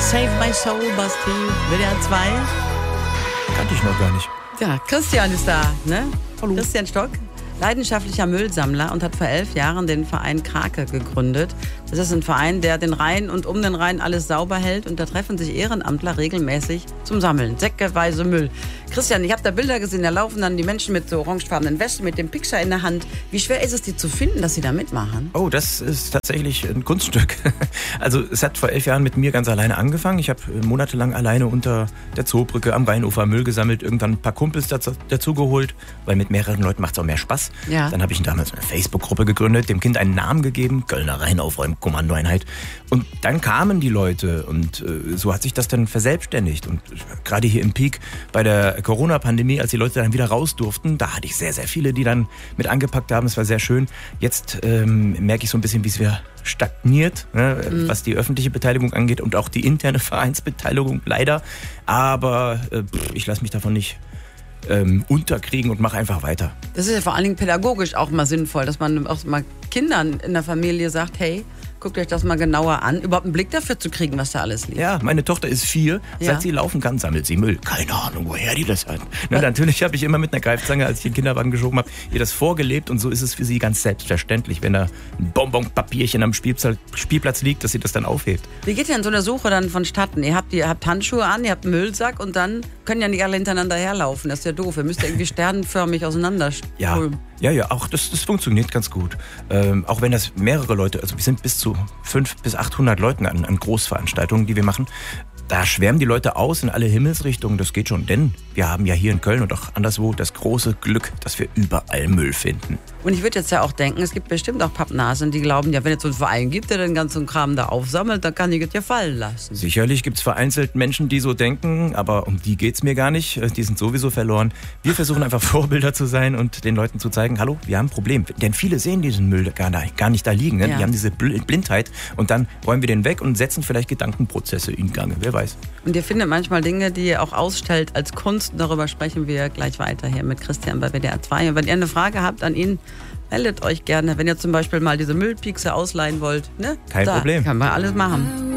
Save My Soul, Basti, WDR 2. Kannte ich noch gar nicht. Ja, Christian ist da, ne? Hallo. Christian Stock, leidenschaftlicher Müllsammler und hat vor 11 Jahren den Verein Krake gegründet. Das ist ein Verein, der den Rhein und um den Rhein alles sauber hält und da treffen sich Ehrenamtler regelmäßig zum Sammeln. Säckeweise Müll. Christian, ich habe da Bilder gesehen, da laufen dann die Menschen mit so orangefarbenen Westen mit dem Pixar in der Hand. Wie schwer ist es, die zu finden, dass sie da mitmachen? Oh, das ist tatsächlich ein Kunststück. Also es hat vor 11 Jahren mit mir ganz alleine angefangen. Ich habe monatelang alleine unter der Zoobrücke am Rheinufer Müll gesammelt, irgendwann ein paar Kumpels dazu geholt, weil mit mehreren Leuten macht es auch mehr Spaß. Ja. Dann habe ich damals eine Facebook-Gruppe gegründet, dem Kind einen Namen gegeben, Kölner Rheinaufräumkommandoeinheit. Und dann kamen die Leute und so hat sich das dann verselbstständigt. Und gerade hier im Peak bei der Corona-Pandemie, als die Leute dann wieder raus durften, da hatte ich sehr, sehr viele, die dann mit angepackt haben. Es war sehr schön. Jetzt merke ich so ein bisschen, wie es wieder stagniert, ne, was die öffentliche Beteiligung angeht und auch die interne Vereinsbeteiligung leider. Aber ich lasse mich davon nicht unterkriegen und mache einfach weiter. Das ist ja vor allen Dingen pädagogisch auch mal sinnvoll, dass man auch mal Kindern in der Familie sagt, hey, guckt euch das mal genauer an, überhaupt einen Blick dafür zu kriegen, was da alles liegt. Ja, meine Tochter ist 4, Ja. seit sie laufen kann, sammelt sie Müll. Keine Ahnung, woher die das hat. Na, natürlich habe ich immer mit einer Greifzange, als ich den Kinderwagen geschoben habe, ihr das vorgelebt und so ist es für sie ganz selbstverständlich, wenn da ein Bonbonpapierchen am Spielplatz liegt, dass sie das dann aufhebt. Wie geht denn so eine Suche dann vonstatten? Ihr habt Handschuhe an, ihr habt einen Müllsack und dann können ja nicht alle hintereinander herlaufen. Das ist ja doof. Ihr müsst ja irgendwie sternförmig auseinander. Ja, auch das funktioniert ganz gut. Auch wenn das mehrere Leute, also wir sind bis zu 500 bis 800 Leuten an Großveranstaltungen, die wir machen. Da schwärmen die Leute aus in alle Himmelsrichtungen, das geht schon, denn wir haben ja hier in Köln und auch anderswo das große Glück, dass wir überall Müll finden. Und ich würde jetzt ja auch denken, es gibt bestimmt auch Pappnasen, die glauben, ja, wenn es so einen Verein gibt, der den ganzen Kram da aufsammelt, dann kann ich es ja fallen lassen. Sicherlich gibt es vereinzelt Menschen, die so denken, aber um die geht's mir gar nicht, die sind sowieso verloren. Wir versuchen einfach Vorbilder zu sein und den Leuten zu zeigen, hallo, wir haben ein Problem. Denn viele sehen diesen Müll gar nicht da liegen, ne? Ja. Die haben diese Blindheit und dann räumen wir den weg und setzen vielleicht Gedankenprozesse in Gang, wer weiß. Und ihr findet manchmal Dinge, die ihr auch ausstellt als Kunst. Darüber sprechen wir gleich weiter hier mit Christian bei WDR 2. Und wenn ihr eine Frage habt an ihn, meldet euch gerne. Wenn ihr zum Beispiel mal diese Müllpiekse ausleihen wollt, ne? Kein Problem. Kann man alles machen.